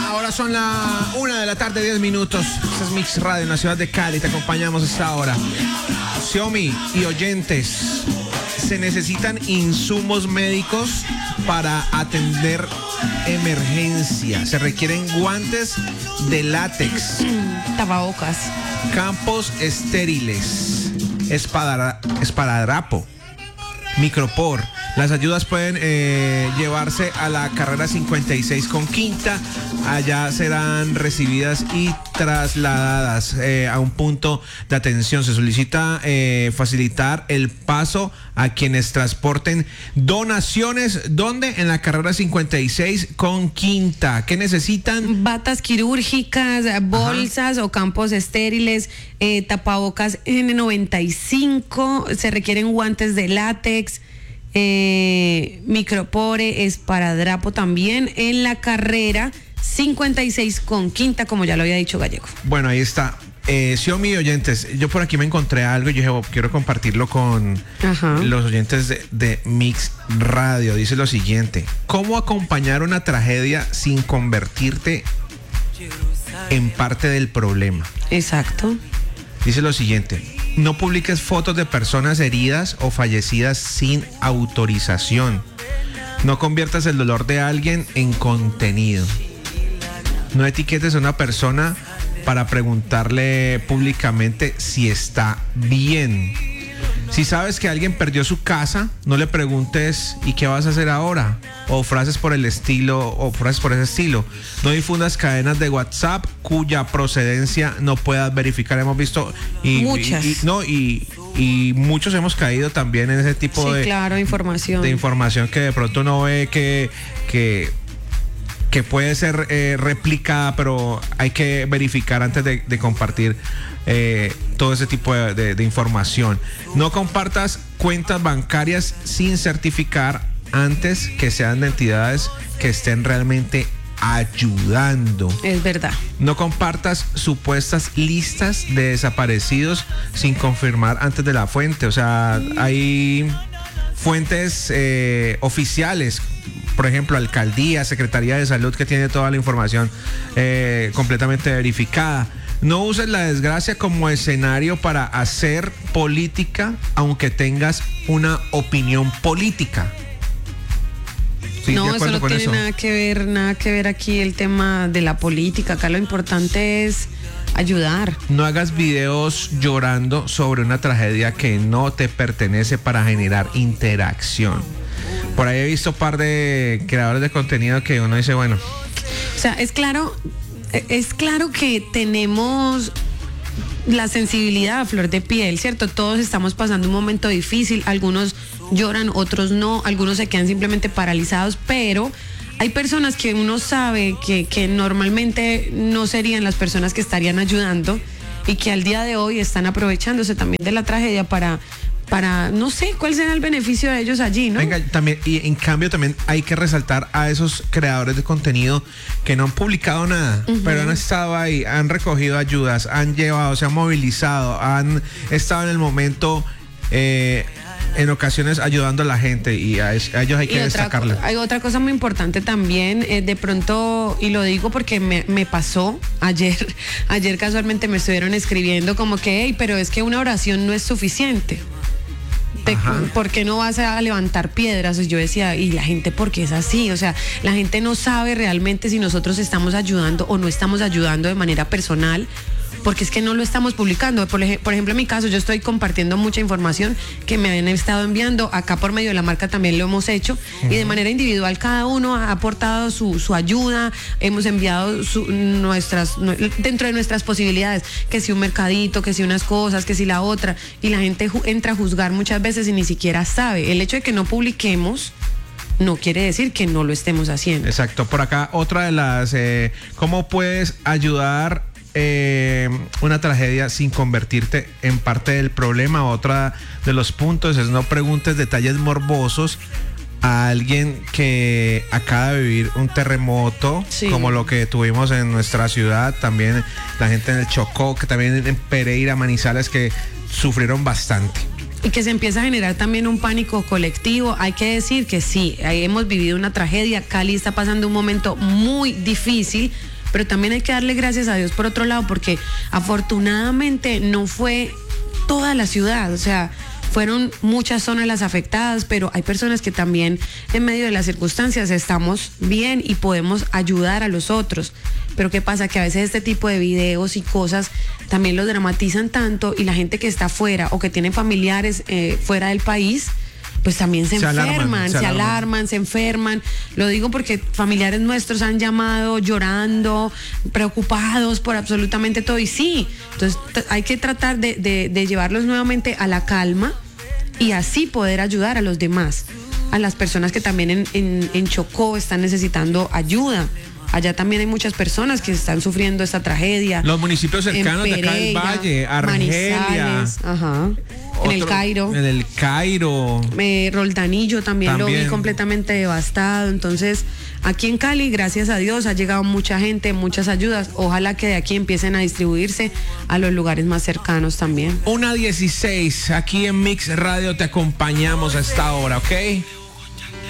Ahora son la 1:10 p.m. Este es Mix Radio en la ciudad de Cali. Te acompañamos a esta hora. Xiaomi y oyentes, se necesitan insumos médicos para atender emergencias. Se requieren guantes de látex, tapabocas, campos estériles, esparadrapo, micropor. Las ayudas pueden llevarse a la carrera 56 con quinta. Allá serán recibidas y trasladadas a un punto de atención. Se solicita facilitar el paso a quienes transporten donaciones. ¿Dónde? En la carrera 56 con quinta. ¿Qué necesitan? Batas quirúrgicas, bolsas o campos estériles, tapabocas N95. Se requieren guantes de látex. Micropore, esparadrapo también en la carrera 56 con quinta, como ya lo había dicho Gallego. Bueno, ahí está. Xiaomi oyentes, yo por aquí me encontré algo y yo dije, quiero compartirlo con los oyentes de Mix Radio. Dice lo siguiente: ¿cómo acompañar una tragedia sin convertirte en parte del problema? Exacto. Dice lo siguiente: no publiques fotos de personas heridas o fallecidas sin autorización. No conviertas el dolor de alguien en contenido. No etiquetes a una persona para preguntarle públicamente si está bien. Si sabes que alguien perdió su casa, no le preguntes ¿y qué vas a hacer ahora? O frases por ese estilo. No difundas cadenas de WhatsApp cuya procedencia no puedas verificar. Hemos visto muchas. Y muchos hemos caído también en ese tipo de información. De información que de pronto uno ve que puede ser replicada, pero hay que verificar antes de compartir todo ese tipo de información. No compartas cuentas bancarias sin certificar antes que sean de entidades que estén realmente ayudando. Es verdad. No compartas supuestas listas de desaparecidos sin confirmar antes de la fuente. O sea, hay fuentes oficiales, por ejemplo, alcaldía, Secretaría de Salud, que tiene toda la información completamente verificada. No uses la desgracia como escenario para hacer política, aunque tengas una opinión política. Sí, no, eso no tiene nada que ver aquí el tema de la política. Acá lo importante es ayudar. No hagas videos llorando sobre una tragedia que no te pertenece para generar interacción. Por ahí he visto un par de creadores de contenido que uno dice, bueno. O sea, es claro que tenemos la sensibilidad a flor de piel, ¿cierto? Todos estamos pasando un momento difícil, algunos lloran, otros no, algunos se quedan simplemente paralizados, pero hay personas que uno sabe que normalmente no serían las personas que estarían ayudando y que al día de hoy están aprovechándose también de la tragedia para no sé cuál será el beneficio de ellos allí, ¿no? Venga, también, y en cambio también hay que resaltar a esos creadores de contenido que no han publicado nada, pero han estado ahí, han recogido ayudas, han llevado, se han movilizado, han estado en el momento, en ocasiones ayudando a la gente, y a ellos hay que destacarle. Hay otra cosa muy importante también, de pronto, y lo digo porque me pasó ayer casualmente me estuvieron escribiendo como que, hey, pero es que una oración no es suficiente. ¿Por qué no vas a levantar piedras? Y yo decía, y la gente, ¿por qué es así? O sea, la gente no sabe realmente si nosotros estamos ayudando o no estamos ayudando de manera personal, porque es que no lo estamos publicando. Por ejemplo, en mi caso, yo estoy compartiendo mucha información que me han estado enviando. Acá por medio de la marca también lo hemos hecho. Y de manera individual cada uno ha aportado su ayuda. Hemos enviado dentro de nuestras posibilidades, que si un mercadito, que si unas cosas, que si la otra. Y la gente entra a juzgar muchas veces y ni siquiera sabe. El hecho de que no publiquemos no quiere decir que no lo estemos haciendo. Exacto. Por acá otra de las... ¿cómo puedes ayudar una tragedia sin convertirte en parte del problema? Otra de los puntos es: no preguntes detalles morbosos a alguien que acaba de vivir un terremoto, como lo que tuvimos en nuestra ciudad, también la gente en el Chocó, que también en Pereira, Manizales, que sufrieron bastante. Y que se empieza a generar también un pánico colectivo. Hay que decir que sí, ahí hemos vivido una tragedia. Cali está pasando un momento muy difícil, pero también hay que darle gracias a Dios por otro lado, porque afortunadamente no fue toda la ciudad, o sea, fueron muchas zonas las afectadas, pero hay personas que también en medio de las circunstancias estamos bien y podemos ayudar a los otros. Pero ¿qué pasa? Que a veces este tipo de videos y cosas también los dramatizan tanto, y la gente que está fuera o que tiene familiares fuera del país, pues también se enferman, se alarman, se enferman. Lo digo porque familiares nuestros han llamado llorando, preocupados por absolutamente todo. Y sí, entonces hay que tratar de llevarlos nuevamente a la calma y así poder ayudar a los demás, a las personas que también en Chocó están necesitando ayuda. Allá también hay muchas personas que están sufriendo esta tragedia. Los municipios cercanos de acá del Valle, Argelia, Manizales, ajá. En el Cairo. En el Cairo. Roldanillo también lo vi completamente devastado. Entonces, aquí en Cali, gracias a Dios, ha llegado mucha gente, muchas ayudas. Ojalá que de aquí empiecen a distribuirse a los lugares más cercanos también. 1:16, aquí en Mix Radio te acompañamos a esta hora, ¿ok?